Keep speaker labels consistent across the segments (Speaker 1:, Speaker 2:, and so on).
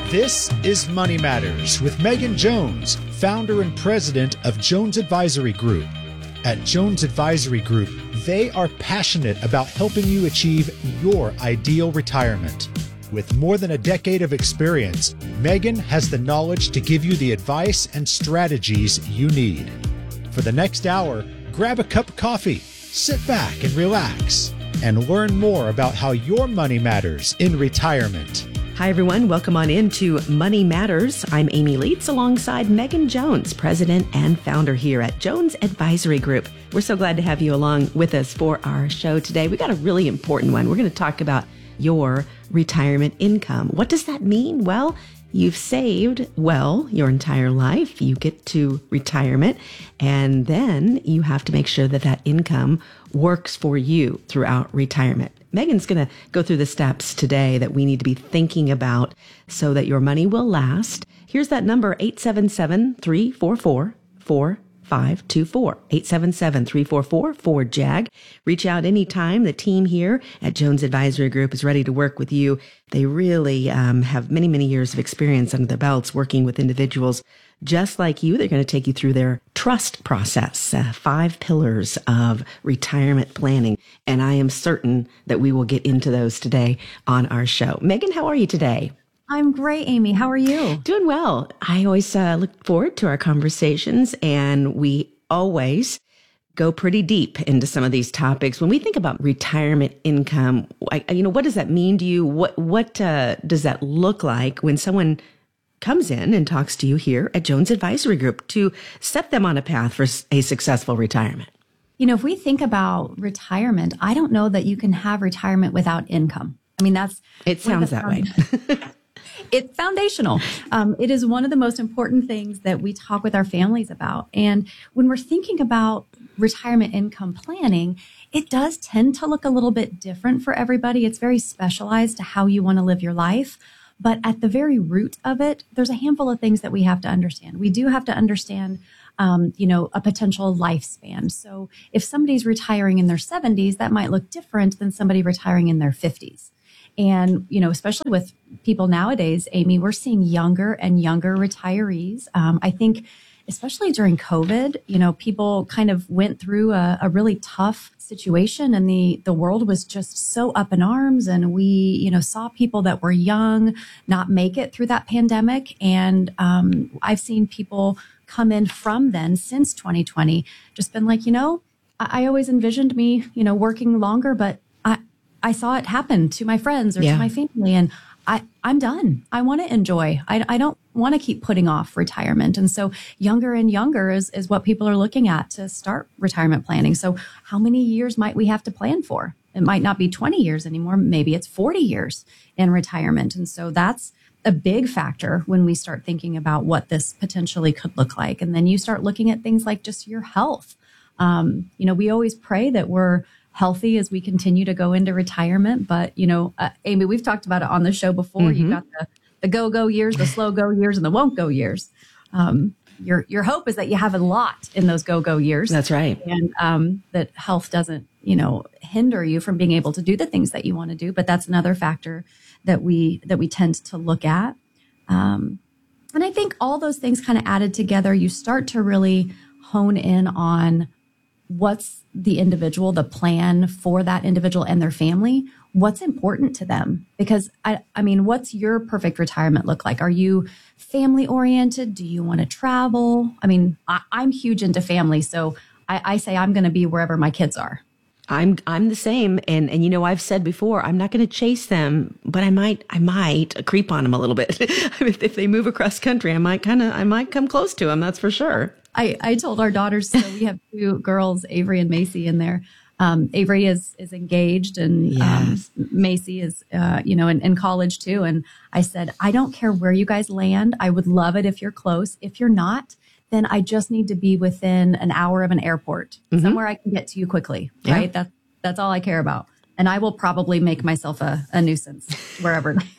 Speaker 1: This is Money Matters with Megan Jones, founder and president of Jones Advisory Group. At Jones Advisory Group, they are passionate about helping you achieve your ideal retirement. With more than a decade of experience, Megan has the knowledge to give you the advice and strategies you need. For the next hour, grab a cup of coffee, sit back and relax, and learn more about how your money matters in retirement.
Speaker 2: Hi, everyone. Welcome on into Money Matters. I'm Amy Leitz alongside Megan Jones, president and founder here at Jones Advisory Group. We're so glad to have you along with us for our show today. We got a really important one. We're going to talk about your retirement income. What does that mean? Well, you've saved well your entire life. You get to retirement, and then you have to make sure that that income works for you throughout retirement. Megan's going to go through the steps today that we need to be thinking about so that your money will last. Here's that number, 877-344-4524, 877-344-4JAG. Reach out anytime. The team here at Jones Advisory Group is ready to work with you. They really have many, many years of experience under their belts working with individuals just like you. They're going to take you through their trust process, 5 pillars of retirement planning. And I am certain that we will get into those today on our show. Megan, how are you today?
Speaker 3: I'm great, Amy. How are you?
Speaker 2: Doing well. I always look forward to our conversations, and we always go pretty deep into some of these topics. When we think about retirement income, what does that mean to you? What does that look like when someone comes in and talks to you here at Jones Advisory Group to set them on a path for a successful retirement?
Speaker 3: You know, if we think about retirement, I don't know that you can have retirement without income. I mean,
Speaker 2: it sounds that way.
Speaker 3: It's foundational. It is one of the most important things that we talk with our families about. And when we're thinking about retirement income planning, it does tend to look a little bit different for everybody. It's very specialized to how you want to live your life. But at the very root of it, there's a handful of things that we have to understand. We do have to understand, a potential lifespan. So if somebody's retiring in their 70s, that might look different than somebody retiring in their 50s. And, especially with people nowadays, Amy, we're seeing younger and younger retirees. I think especially during COVID, people kind of went through a really tough situation, and the world was just so up in arms. And we, saw people that were young not make it through that pandemic. And I've seen people come in from then since 2020, just been like, I always envisioned me, working longer, but I saw it happen to my friends or to my family, and I'm done. I want to enjoy. I don't want to keep putting off retirement. And so younger and younger is what people are looking at to start retirement planning. So how many years might we have to plan for? It might not be 20 years anymore. Maybe it's 40 years in retirement. And so that's a big factor when we start thinking about what this potentially could look like. And then you start looking at things like just your health. We always pray that we're healthy as we continue to go into retirement. But, Amy, we've talked about it on the show before. Mm-hmm. You've got the go-go years, the slow-go years, and the won't-go years. Your hope is that you have a lot in those go-go years.
Speaker 2: That's right.
Speaker 3: And that health doesn't, hinder you from being able to do the things that you want to do. But that's another factor that we tend to look at. And I think all those things kind of added together, you start to really hone in on what's the individual, the plan for that individual and their family, what's important to them. Because I mean, what's your perfect retirement look like? Are you family oriented? Do you want to travel? I mean, I'm huge into family. So I say I'm going to be wherever my kids are.
Speaker 2: I'm the same. And I've said before, I'm not going to chase them, but I might creep on them a little bit. If they move across country, I might come close to them. That's for sure.
Speaker 3: I told our daughters, so we have 2 girls, Avery and Macy, in there. Avery is engaged, and
Speaker 2: yes.
Speaker 3: Macy is, in college too. And I said, I don't care where you guys land. I would love it if you're close. If you're not, then I just need to be within an hour of an airport, somewhere I can get to you quickly. Right? Yeah. That's all I care about. And I will probably make myself a nuisance wherever they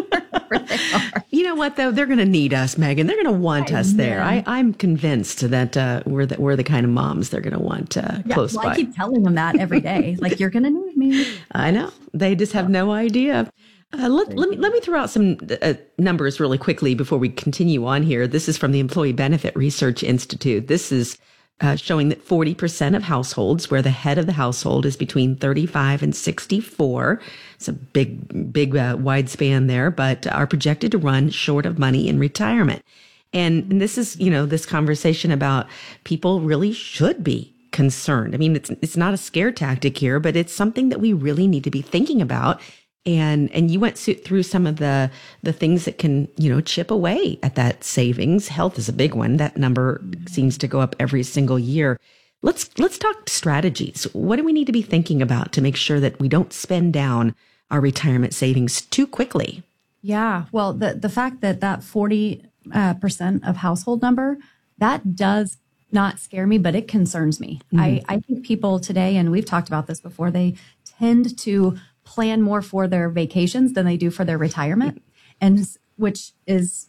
Speaker 3: are.
Speaker 2: You know what, though? They're going to need us, Megan. They're going to want us there. I'm convinced that we're the kind of moms they're going to want close by.
Speaker 3: I keep telling them that every day. Like, you're going to need me.
Speaker 2: I know. They just have no idea. Let me throw out some numbers really quickly before we continue on here. This is from the Employee Benefit Research Institute. This is showing that 40% of households where the head of the household is between 35 and 64, it's a big wide span there, but are projected to run short of money in retirement. And this is, this conversation about people really should be concerned. I mean, it's not a scare tactic here, but it's something that we really need to be thinking about. And you went through some of the things that can, chip away at that savings. Health is a big one. That number seems to go up every single year. Let's talk strategies. What do we need to be thinking about to make sure that we don't spend down our retirement savings too quickly?
Speaker 3: Yeah. Well, the fact that 40% of household number, that does not scare me, but it concerns me. Mm-hmm. I think people today, and we've talked about this before, they tend to plan more for their vacations than they do for their retirement. And which is,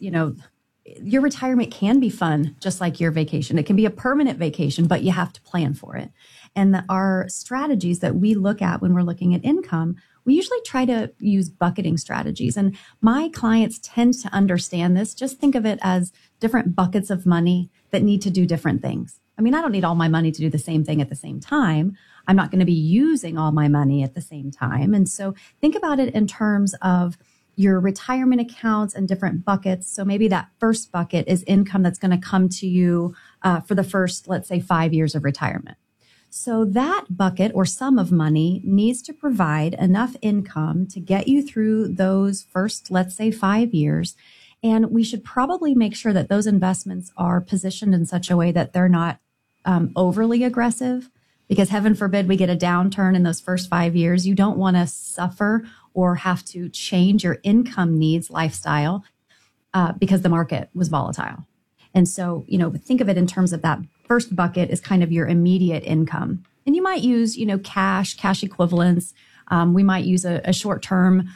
Speaker 3: your retirement can be fun, just like your vacation. It can be a permanent vacation, but you have to plan for it. And our strategies that we look at when we're looking at income, we usually try to use bucketing strategies. And my clients tend to understand this. Just think of it as different buckets of money that need to do different things. I mean, I don't need all my money to do the same thing at the same time. I'm not going to be using all my money at the same time. And so think about it in terms of your retirement accounts and different buckets. So maybe that first bucket is income that's going to come to you for the first, let's say, 5 years of retirement. So that bucket or sum of money needs to provide enough income to get you through those first, let's say, 5 years. And we should probably make sure that those investments are positioned in such a way that they're not overly aggressive, because heaven forbid we get a downturn in those first 5 years. You don't want to suffer or have to change your income needs lifestyle because the market was volatile. And so, think of it in terms of that first bucket is kind of your immediate income. And you might use, cash equivalents. We might use a short-term,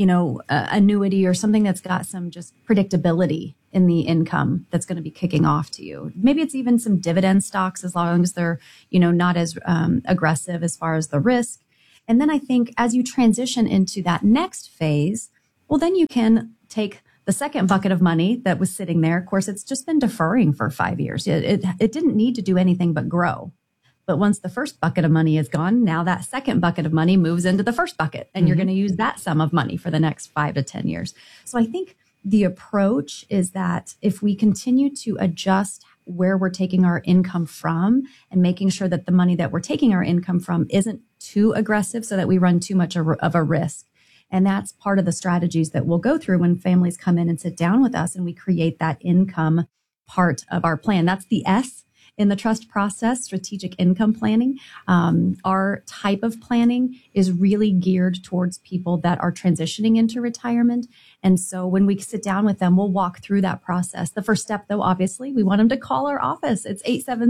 Speaker 3: annuity or something that's got some just predictability in the income that's going to be kicking off to you. Maybe it's even some dividend stocks as long as they're, not as aggressive as far as the risk. And then I think as you transition into that next phase, well, then you can take the second bucket of money that was sitting there. Of course, it's just been deferring for 5 years. It didn't need to do anything but grow. But once the first bucket of money is gone, now that second bucket of money moves into the first bucket, and you're going to use that sum of money for the next 5 to 10 years. So I think the approach is that if we continue to adjust where we're taking our income from and making sure that the money that we're taking our income from isn't too aggressive so that we run too much of a risk. And that's part of the strategies that we'll go through when families come in and sit down with us and we create that income part of our plan. That's the S in the trust process, strategic income planning. Our type of planning is really geared towards people that are transitioning into retirement. And so when we sit down with them, we'll walk through that process. The first step, though, obviously, we want them to call our office. It's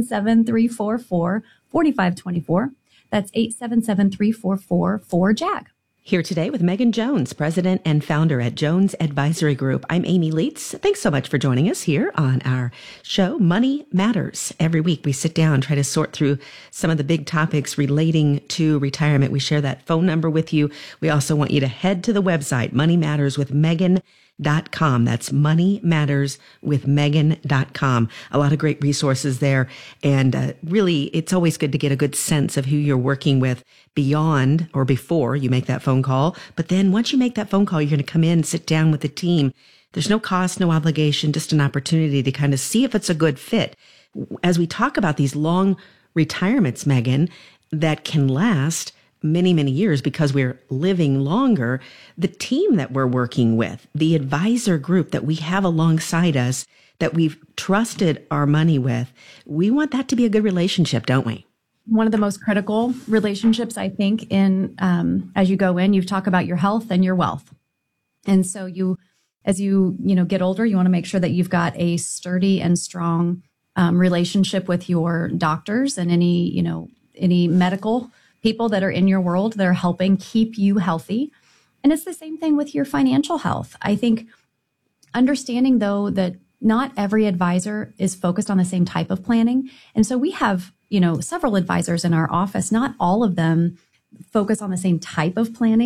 Speaker 3: 877-344-4524. That's 877-344-4JAG.
Speaker 2: Here today with Megan Jones, president and founder at Jones Advisory Group. I'm Amy Leitz. Thanks so much for joining us here on our show, Money Matters. Every week we sit down, try to sort through some of the big topics relating to retirement. We share that phone number with you. We also want you to head to the website, moneymatterswithmegan.com. That's moneymatterswithmegan.com. A lot of great resources there. And really, it's always good to get a good sense of who you're working with beyond or before you make that phone call. But then once you make that phone call, you're going to come in, sit down with the team. There's no cost, no obligation, just an opportunity to kind of see if it's a good fit. As we talk about these long retirements, Megan, that can last many, many years because we're living longer, the team that we're working with, the advisor group that we have alongside us, that we've trusted our money with, we want that to be a good relationship, don't we?
Speaker 3: One of the most critical relationships, I think, in as you go in, you talk about your health and your wealth. And so as you get older, you want to make sure that you've got a sturdy and strong relationship with your doctors and any medical people that are in your world that are helping keep you healthy. And it's the same thing with your financial health. I think understanding, though, that not every advisor is focused on the same type of planning. And so we have, several advisors in our office. Not all of them focus on the same type of planning.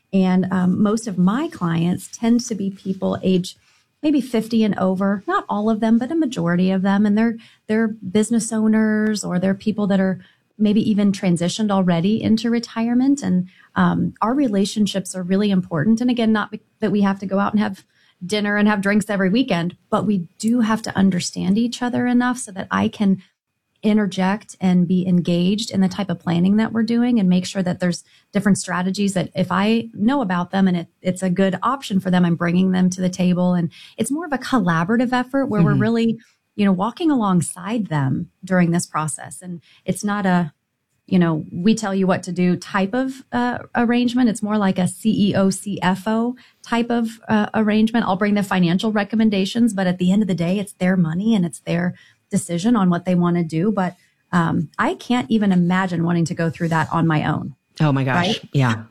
Speaker 3: And most of my clients tend to be people age maybe 50 and over, not all of them, but a majority of them. And they're business owners, or they're people that are maybe even transitioned already into retirement. And our relationships are really important. And again, not that we have to go out and have dinner and have drinks every weekend, but we do have to understand each other enough so that I can interject and be engaged in the type of planning that we're doing, and make sure that there's different strategies that if I know about them and it's a good option for them, I'm bringing them to the table. And it's more of a collaborative effort where we're really, walking alongside them during this process. And it's not a, we tell you what to do type of arrangement. It's more like a CEO, CFO type of arrangement. I'll bring the financial recommendations, but at the end of the day, it's their money and it's their decision on what they want to do. But I can't even imagine wanting to go through that on my own.
Speaker 2: Oh my gosh.
Speaker 3: Right?
Speaker 2: Yeah.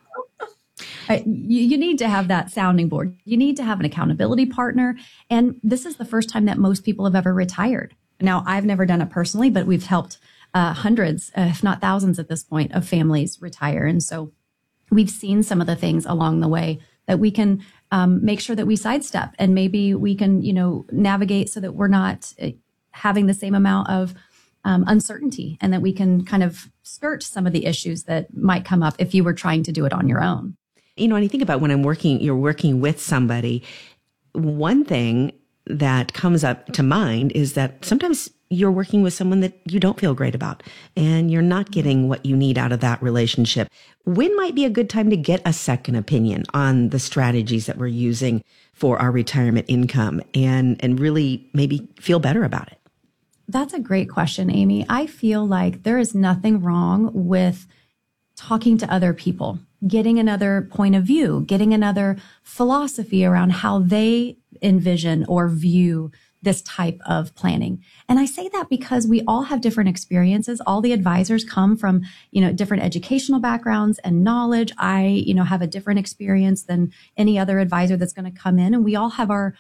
Speaker 3: You need to have that sounding board. You need to have an accountability partner. And this is the first time that most people have ever retired. Now, I've never done it personally, but we've helped hundreds, if not thousands at this point, of families retire. And so we've seen some of the things along the way that we can make sure that we sidestep, and maybe we can, navigate so that we're not having the same amount of uncertainty, and that we can kind of skirt some of the issues that might come up if you were trying to do it on your own.
Speaker 2: And I think about when you're working with somebody, one thing that comes up to mind is that sometimes you're working with someone that you don't feel great about, and you're not getting what you need out of that relationship. When might be a good time to get a second opinion on the strategies that we're using for our retirement income, and really maybe feel better about it?
Speaker 3: That's a great question, Amy. I feel like there is nothing wrong with talking to other people, getting another point of view, getting another philosophy around how they envision or view this type of planning. And I say that because we all have different experiences. All the advisors come from, different educational backgrounds and knowledge. I, have a different experience than any other advisor that's going to come in, and we all have our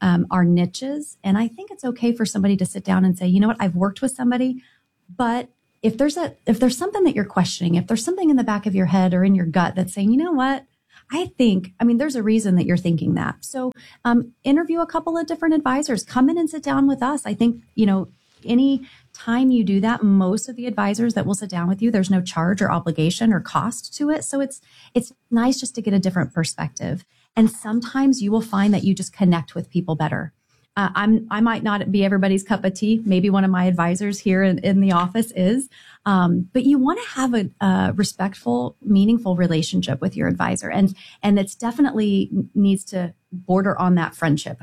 Speaker 3: niches. And I think it's okay for somebody to sit down and say, you know what, I've worked with somebody, but if there's something that you're questioning, if there's something in the back of your head or in your gut that's saying, you know what, there's a reason that you're thinking that. So interview a couple of different advisors, come in and sit down with us. I think, any time you do that, most of the advisors that will sit down with you, there's no charge or obligation or cost to it. So it's nice just to get a different perspective. And sometimes you will find that you just connect with people better. I might not be everybody's cup of tea. Maybe one of my advisors here in the office is, but you want to have a respectful, meaningful relationship with your advisor. And it's definitely needs to border on that friendship.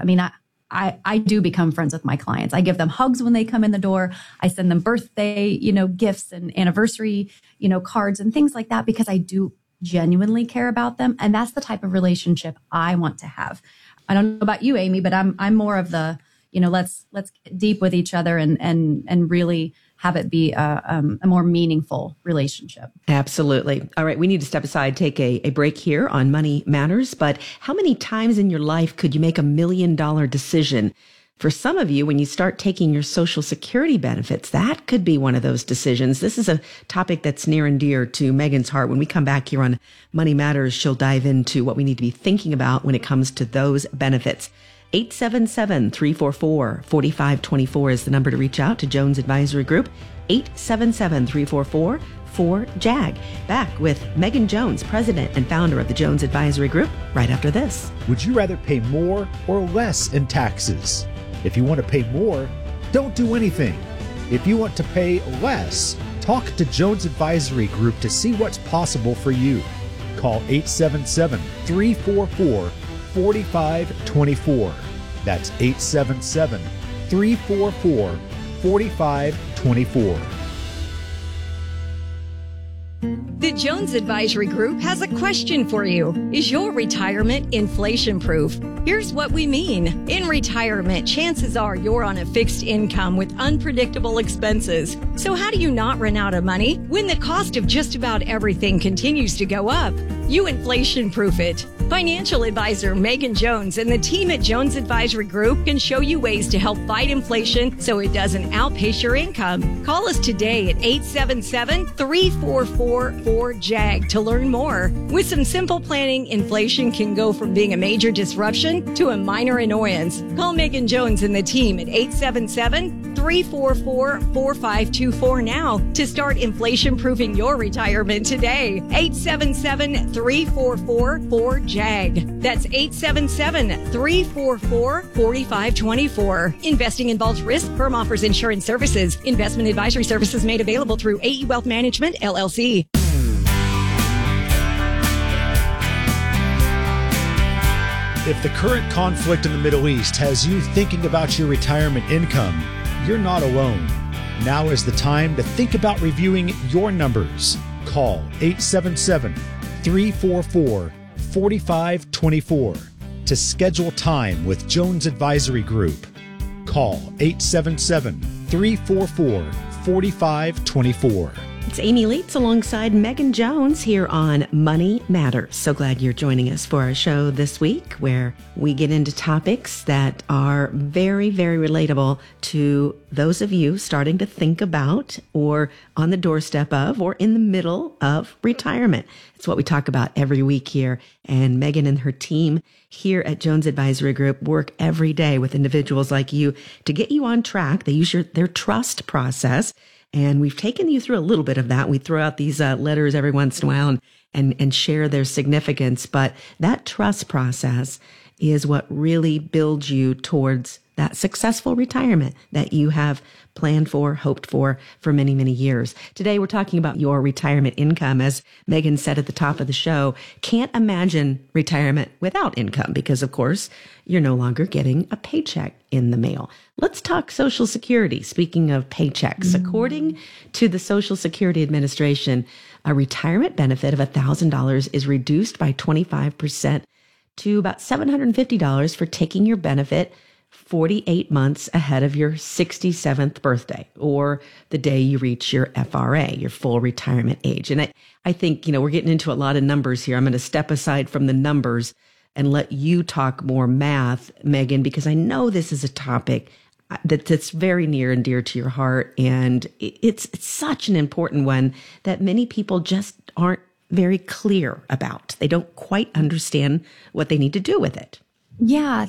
Speaker 3: I do become friends with my clients. I give them hugs when they come in the door. I send them birthday, gifts and anniversary, cards and things like that, because I do genuinely care about them. And that's the type of relationship I want to have. I don't know about you, Amy, but I'm more of the, let's get deep with each other and really have it be a more meaningful relationship.
Speaker 2: Absolutely. All right. We need to step aside, take a break here on Money Matters. But how many times in your life could you make $1 million decision? For some of you, when you start taking your Social Security benefits, that could be one of those decisions. This is a topic that's near and dear to Megan's heart. When we come back here on Money Matters, she'll dive into what we need to be thinking about when it comes to those benefits. 877-344-4524 is the number to reach out to Jones Advisory Group. 877-344-4JAG. Back with Megan Jones, president and founder of the Jones Advisory Group, right after this.
Speaker 1: Would you rather pay more or less in taxes? If you want to pay more, don't do anything. If you want to pay less, talk to Jones Advisory Group to see what's possible for you. Call 877-344-4524. That's 877-344-4524.
Speaker 4: The Jones Advisory Group has a question for you. Is your retirement inflation-proof? Here's what we mean. In retirement, chances are you're on a fixed income with unpredictable expenses. So how do you not run out of money when the cost of just about everything continues to go up? You inflation-proof it Financial advisor Megan Jones and the team at Jones Advisory Group can show you ways to help fight inflation so it doesn't outpace your income. Call us today at 877-344-4JAG to learn more. With some simple planning, inflation can go from being a major disruption to a minor annoyance. Call Megan Jones and the team at 877-344-4524 now to start inflation-proofing your retirement today. 877-344-4JAG. That's 877-344-4524. Investing involves risk. Firm offers insurance services. Investment advisory services made available through AE Wealth Management, LLC.
Speaker 1: If the current conflict in the Middle East has you thinking about your retirement income, you're not alone. Now is the time to think about reviewing your numbers. Call 877-344-4524 to schedule time with Jones Advisory Group. Call 877-344-4524.
Speaker 2: It's Amy Leitz alongside Megan Jones here on Money Matters. So glad you're joining us for our show this week, where we get into topics that are very, very relatable to those of you starting to think about or on the doorstep of or in the middle of retirement. It's what we talk about every week here. And Megan and her team here at Jones Advisory Group work every day with individuals like you to get you on track. They use their trust process. And we've taken you through a little bit of that. We throw out these letters every once in a while and share their significance. But that trust process is what really builds you towards that successful retirement that you have planned for, hoped for many, many years. Today, we're talking about your retirement income. As Megan said at the top of the show, can't imagine retirement without income because, of course, you're no longer getting a paycheck in the mail. Let's talk Social Security. Speaking of paychecks, according to the Social Security Administration, a retirement benefit of $1,000 is reduced by 25% to about $750 for taking your benefit 48 months ahead of your 67th birthday or the day you reach your FRA, your full retirement age. And I think, we're getting into a lot of numbers here. I'm going to step aside from the numbers and let you talk more math, Megan, because I know this is a topic that's very near and dear to your heart. And it's such an important one that many people just aren't very clear about. They don't quite understand what they need to do with it.
Speaker 3: Yeah,